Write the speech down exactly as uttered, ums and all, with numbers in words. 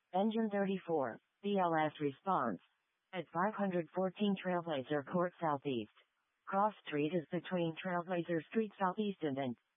Engine thirty-four, B L S response. At five fourteen Trailblazer Court Southeast. Cross Street is between Trailblazer Street Southeast and N.